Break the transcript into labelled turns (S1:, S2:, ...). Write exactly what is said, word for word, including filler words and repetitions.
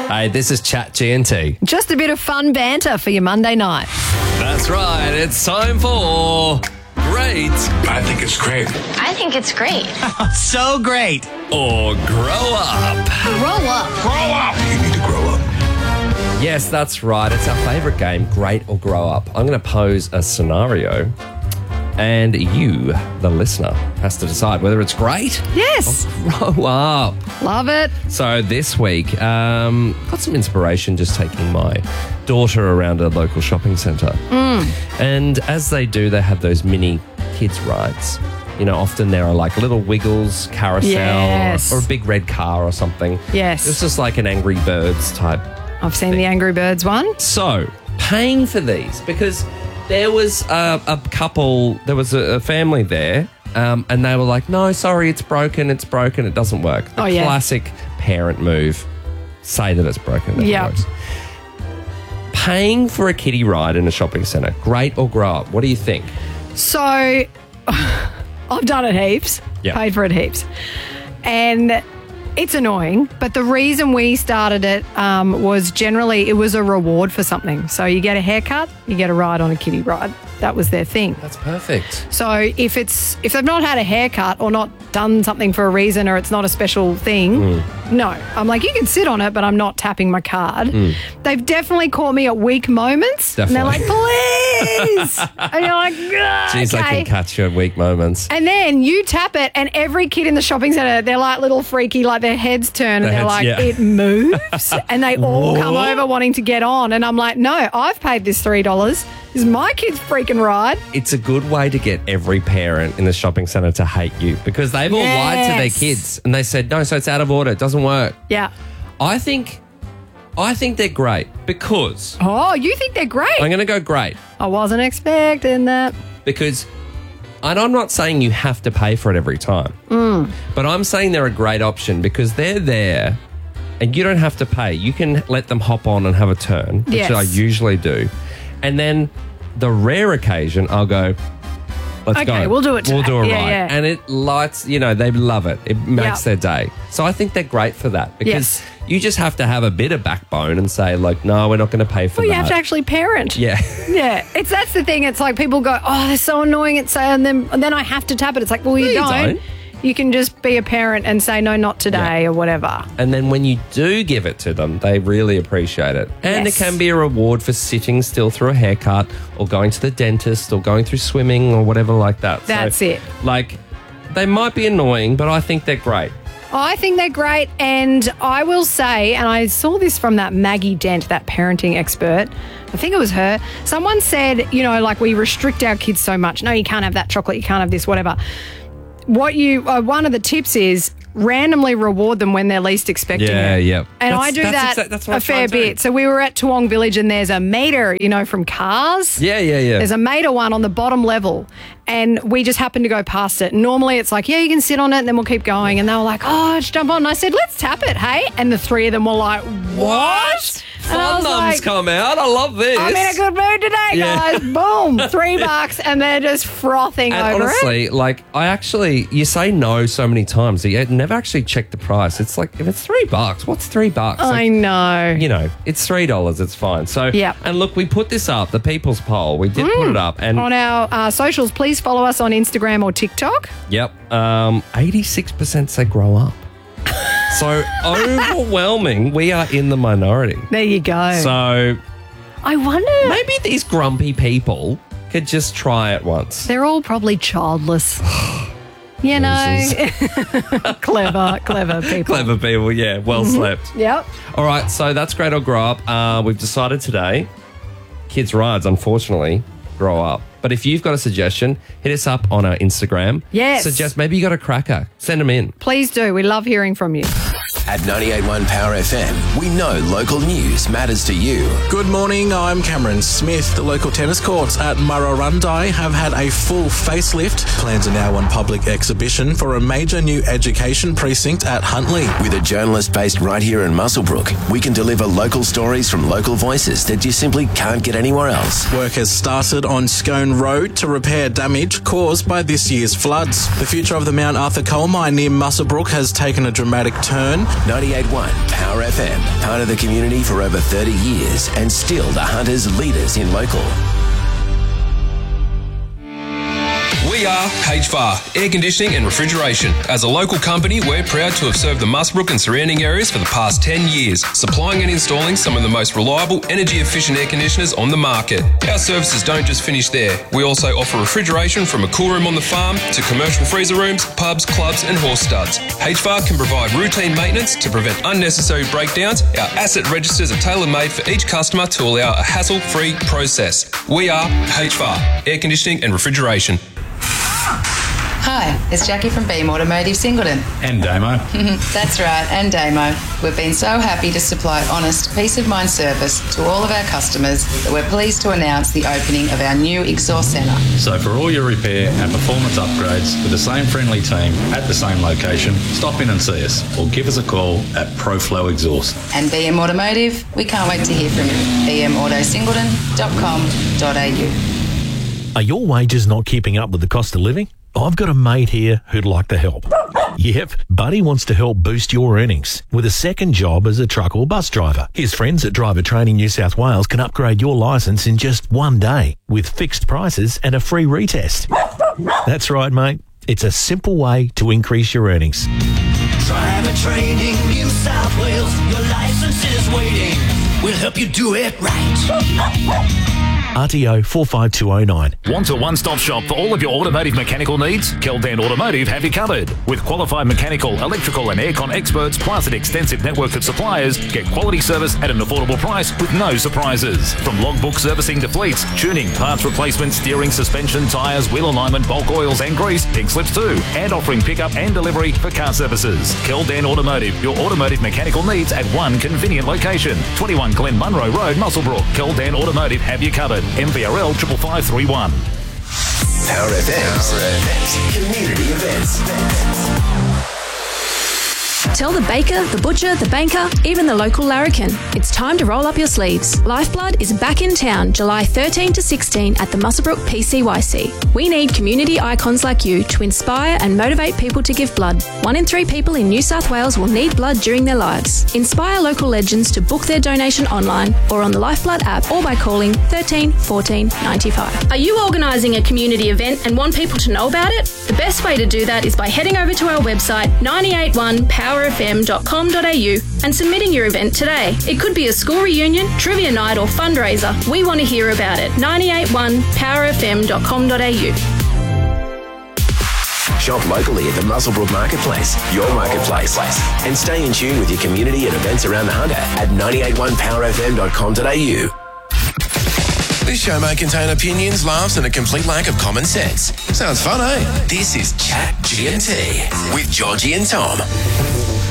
S1: Hey, this is Chat G and T.
S2: Just a bit of fun banter for your Monday night.
S1: That's right. It's time for Great
S3: I think it's great.
S4: I think it's great.
S5: So great.
S1: or Grow Up.
S4: Grow up.
S3: Grow up. You need to grow up.
S1: Yes, that's right. It's our favourite game, Great or Grow Up. I'm going to pose a scenario, and you, the listener, has to decide whether it's great
S2: Yes.
S1: or grow up.
S2: Love it.
S1: So this week, um, got some inspiration just taking my daughter around a local shopping centre. Mm. And as they do, they have those mini kids rides. You know, often there are like little Wiggles, carousel,
S2: Yes.
S1: or, or a big red car or something.
S2: Yes.
S1: It's just like an Angry Birds type.
S2: I've seen the Angry Birds one.
S1: So, paying for these, because there was a, a couple, there was a, a family there, um, and they were like, no, sorry, it's broken, it's broken, it doesn't work. The
S2: Oh, yeah.
S1: classic parent move, say that it's broken. It
S2: Yep.
S1: works. Paying for a kiddie ride in a shopping centre, great or grow up? What do you think?
S2: So, I've done it heaps.
S1: Yeah.
S2: Paid for it heaps. And it's annoying, but the reason we started it um, was generally it was a reward for something. So you get a haircut, you get a ride on a kiddie ride. That was their thing.
S1: That's perfect.
S2: So if it's if they've not had a haircut or not done something for a reason or it's not a special thing, no. I'm like, you can sit on it, but I'm not tapping my card. They've definitely caught me at weak moments. And they're like,
S1: Definitely.
S2: please. And you're like, "Ugh,
S1: Jeez, I
S2: okay."
S1: can catch your weak moments.
S2: And then you tap it, and every kid in the shopping centre, they're like little freaky, like their heads turn, and
S1: Their
S2: they're
S1: heads-
S2: like,
S1: yeah.
S2: it moves, and they all come over wanting to get on. And I'm like, no, I've paid this three dollars. This is my kid's freaking ride.
S1: It's a good way to get every parent in the shopping centre to hate you because they've all lied to their
S2: Yes.
S1: kids and they said, no, so it's out of order. It doesn't work.
S2: Yeah.
S1: I think I think they're great because
S2: Oh, you think they're great?
S1: I'm going to go great
S2: I wasn't expecting that.
S1: because and I'm not saying you have to pay for it every time,
S2: Mm.
S1: but I'm saying they're a great option because they're there and you don't have to pay. You can let them hop on and have a turn, which
S2: Yes.
S1: I usually do. And then the rare occasion, I'll go, let's go.
S2: Okay, we'll do it
S1: We'll
S2: today.
S1: do a
S2: Yeah,
S1: ride.
S2: yeah.
S1: And it lights, you know, they love it. It makes
S2: Yep.
S1: their day. So I think they're great for that because
S2: Yes.
S1: you just have to have a bit of backbone and say, like, no, we're not going to pay for
S2: Well,
S1: that.
S2: you have to actually parent.
S1: Yeah.
S2: Yeah, it's that's the thing. It's like people go, oh, they're so annoying. It's so, and then and then I have to tap it. It's like, well, you,
S1: No, you
S2: don't.
S1: don't.
S2: You can just be a parent and say no, not today or whatever.
S1: And then when you do give it to them, they really appreciate it. And
S2: Yes.
S1: it can be a reward for sitting still through a haircut or going to the dentist or going through swimming or whatever like that.
S2: That's
S1: So,
S2: it.
S1: Like, they might be annoying, but I think they're great.
S2: I think they're great, and I will say, and I saw this from that Maggie Dent, that parenting expert. I think it was her. Someone said, you know, like we restrict our kids so much. No, you can't have that chocolate. You can't have this, whatever. What you uh, one of the tips is randomly reward them when they're least expecting
S1: Yeah,
S2: it.
S1: yeah.
S2: And
S1: That's-
S2: I do
S1: that's
S2: that
S1: exact- that's what I
S2: a
S1: try
S2: fair
S1: and do.
S2: bit. So we were at Toowong Village, and there's a Mater, you know, from Cars.
S1: Yeah, yeah, yeah.
S2: There's a Mater one on the bottom level, and we just happened to go past it. Normally it's like, yeah, you can sit on it, and then we'll keep going. And they were like, oh, just jump on. And I said, let's tap it, hey? And the three of them were like, what? And I
S1: Fun
S2: was
S1: mums
S2: like,
S1: come out. I love this.
S2: I'm in a good mood today,
S1: Yeah.
S2: guys. Boom, three bucks, and they're just frothing
S1: And
S2: over it.
S1: honestly, like, I actually, you say no so many times that you never actually check the price. It's like, if it's three bucks, what's three bucks?
S2: I
S1: Like,
S2: know.
S1: you know, it's three dollars. It's fine. So,
S2: Yep.
S1: and look, we put this up, the people's poll. We did put it up, and
S2: On our uh, socials, please follow us on Instagram or TikTok.
S1: yep, um, eighty-six percent say grow up. So overwhelming, we are in the minority.
S2: There you go.
S1: So
S2: I wonder.
S1: maybe these grumpy people could just try it once.
S2: They're all probably childless. You know, clever, clever people.
S1: Clever people, yeah, well slept.
S2: Yep.
S1: All right, so that's great or grow up. Uh, we've decided today, kids' rides, unfortunately, grow up. But if you've got a suggestion, hit us up on our Instagram.
S2: Yes.
S1: Suggest maybe you got a cracker. Send them in.
S2: Please do. We love hearing from you.
S6: At ninety-eight point one Power F M, we know local news matters to you.
S5: Good morning, I'm Cameron Smith. The local tennis courts at Murrurundi have had a full facelift. Plans are now on public exhibition for a major new education precinct at Huntley.
S6: With a journalist based right here in Muswellbrook, we can deliver local stories from local voices that you simply can't get anywhere else.
S5: Work has started on Scone Road to repair damage caused by this year's floods. The future of the Mount Arthur coal mine near Muswellbrook has taken a dramatic turn.
S6: ninety-eight point one Power F M, part of the community for over thirty years and still the Hunters' leaders in local.
S7: We are H V A R, Air Conditioning and Refrigeration. As a local company, we're proud to have served the Muswellbrook and surrounding areas for the past ten years, supplying and installing some of the most reliable, energy-efficient air conditioners on the market. Our services don't just finish there. We also offer refrigeration from a cool room on the farm to commercial freezer rooms, pubs, clubs and horse studs. H V A R can provide routine maintenance to prevent unnecessary breakdowns. Our asset registers are tailor-made for each customer to allow a hassle-free process. We are H V A R, Air Conditioning and Refrigeration.
S8: Hi, it's Jackie from Beam Automotive Singleton.
S9: And Damo.
S8: That's right, and Damo. We've been so happy to supply honest, peace of mind service to all of our customers that we're pleased to announce the opening of our new exhaust centre.
S9: So for all your repair and performance upgrades with the same friendly team at the same location, stop in and see us or give us a call at ProFlow Exhaust.
S8: And B M Automotive, we can't wait to hear from you. b m auto singleton dot com dot a u.
S10: Are your wages not keeping up with the cost of living? I've got a mate here who'd like to help. Yep, Buddy wants to help boost your earnings with a second job as a truck or bus driver. His friends at Driver Training New South Wales can upgrade your licence in just one day with fixed prices and a free retest. That's right, mate. It's a simple way to increase your earnings.
S11: Driver Training New South Wales, your licence is waiting. We'll help you do it right.
S10: R T O four five two oh nine.
S12: Want a one-stop shop for all of your automotive mechanical needs? Keldan Automotive have you covered. With qualified mechanical, electrical and aircon experts, plus an extensive network of suppliers, get quality service at an affordable price with no surprises. From logbook servicing to fleets, tuning, parts replacement, steering, suspension, tyres, wheel alignment, bulk oils and grease, pink slips too, and offering pickup and delivery for car services. Keldan Automotive, your automotive mechanical needs at one convenient location. twenty-one Glen Munro Road, Muswellbrook. Keldan Automotive have you covered. M V R L five five three one.
S6: Power F M's community events.
S13: Tell the baker, the butcher, the banker, even the local larrikin. It's time to roll up your sleeves. Lifeblood is back in town July thirteenth to sixteenth at the Muswellbrook P C Y C. We need community icons like you to inspire and motivate people to give blood. One in three people in New South Wales will need blood during their lives. Inspire local legends to book their donation online or on the Lifeblood app or by calling thirteen fourteen ninety-five.
S14: Are you organising a community event and want people to know about it? The best way to do that is by heading over to our website ninety-eight point one power f m dot com dot a u and submitting your event today. It could be a school reunion, trivia night or fundraiser. We want to hear about it. ninety-eight point one power f m dot com dot a u.
S6: Shop locally at the Muswellbrook Marketplace, your marketplace. And stay in tune with your community and events around the Hunter at ninety-eight point one power f m dot com dot a u. This show may contain opinions, laughs and a complete lack of common sense. Sounds fun, eh? This is Chat G M T with Georgie and Tom.